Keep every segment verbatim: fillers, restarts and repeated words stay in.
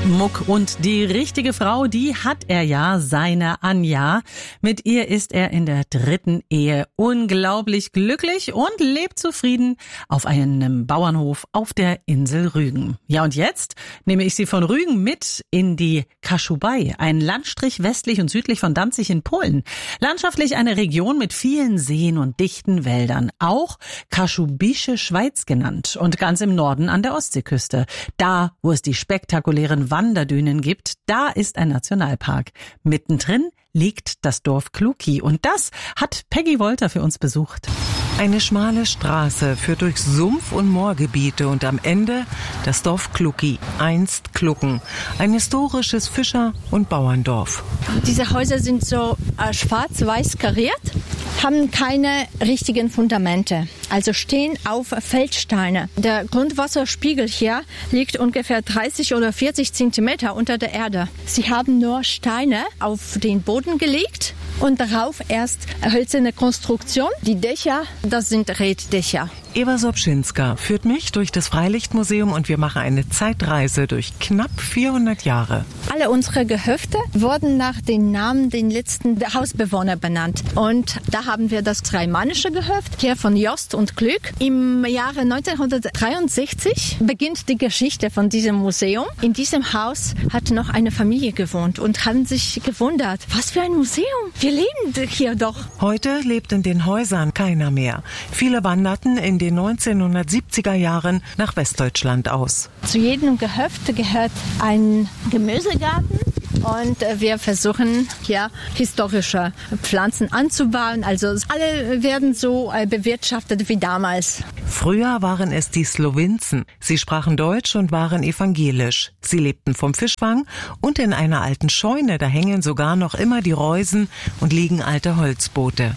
Muck und die richtige Frau, die hat er ja, seine Anja. Mit ihr ist er in der dritten Ehe unglaublich glücklich und lebt zufrieden auf einem Bauernhof auf der Insel Rügen. Ja, und jetzt nehme ich Sie von Rügen mit in die Kaschubei, ein Landstrich westlich und südlich von Danzig in Polen. Landschaftlich eine Region mit vielen Seen und dichten Wäldern, auch Kaschubische Schweiz genannt und ganz im Norden an der Ostseeküste. Da, wo es die spektakulären Wanderdünen gibt, da ist ein Nationalpark. Mittendrin liegt das Dorf Kluki und das hat Peggy Wolter für uns besucht. Eine schmale Straße führt durch Sumpf- und Moorgebiete und am Ende das Dorf Kluki, einst Klucken, ein historisches Fischer- und Bauerndorf. Diese Häuser sind so äh, schwarz-weiß kariert, haben keine richtigen Fundamente, also stehen auf Feldsteine. Der Grundwasserspiegel hier liegt ungefähr dreißig oder vierzig Zentimeter unter der Erde. Sie haben nur Steine auf den Boden gelegt und darauf erst hölzerne Konstruktion. Die Dächer, das sind Reetdächer. Eva Sobczynska führt mich durch das Freilichtmuseum und wir machen eine Zeitreise durch knapp vierhundert Jahre. Alle unsere Gehöfte wurden nach den Namen den letzten Hausbewohner benannt. Und da haben wir das dreimannische Gehöft, hier von Jost und Glück. Im Jahre neunzehnhundertdreiundsechzig beginnt die Geschichte von diesem Museum. In diesem Haus hat noch eine Familie gewohnt und haben sich gewundert, was für ein Museum, wir leben hier doch. Heute lebt in den Häusern keiner mehr. Viele wanderten in den neunzehnhundertsiebziger Jahren nach Westdeutschland aus. Zu jedem Gehöft gehört ein Gemüsegarten und wir versuchen hier historische Pflanzen anzubauen. Also alle werden so bewirtschaftet wie damals. Früher waren es die Slowinzen. Sie sprachen Deutsch und waren evangelisch. Sie lebten vom Fischfang und in einer alten Scheune, da hängen sogar noch immer die Reusen und liegen alte Holzboote.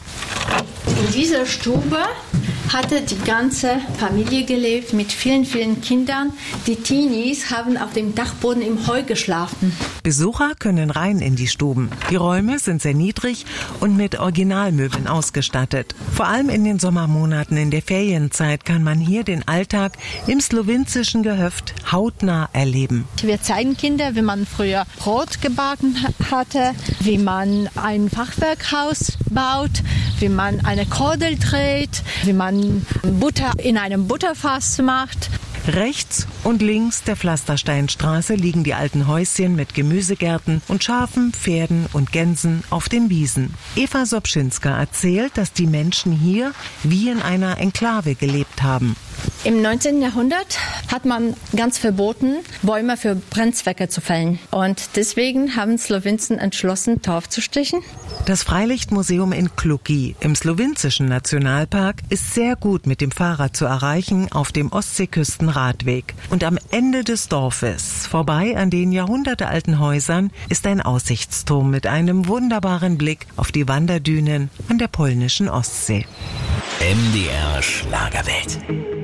In dieser Stube hatte die ganze Familie gelebt mit vielen, vielen Kindern. Die Teenies haben auf dem Dachboden im Heu geschlafen. Besucher können rein in die Stuben. Die Räume sind sehr niedrig und mit Originalmöbeln ausgestattet. Vor allem in den Sommermonaten in der Ferienzeit kann man hier den Alltag im slowinzischen Gehöft hautnah erleben. Wir zeigen Kindern, wie man früher Brot gebacken hatte, wie man ein Fachwerkhaus baut, wie man eine Kordel dreht, wie man Butter in einem Butterfass macht. Rechts und links der Pflastersteinstraße liegen die alten Häuschen mit Gemüsegärten und Schafen, Pferden und Gänsen auf den Wiesen. Eva Sobczynska erzählt, dass die Menschen hier wie in einer Enklave gelebt haben. Im neunzehnten Jahrhundert hat man ganz verboten, Bäume für Brennzwecke zu fällen. Und deswegen haben Slowinzen entschlossen, Torf zu stechen. Das Freilichtmuseum in Kluki im slowinzischen Nationalpark ist sehr gut mit dem Fahrrad zu erreichen auf dem Ostseeküstenradweg. Und am Ende des Dorfes, vorbei an den jahrhundertealten Häusern, ist ein Aussichtsturm mit einem wunderbaren Blick auf die Wanderdünen an der polnischen Ostsee. M D R Schlagerwelt.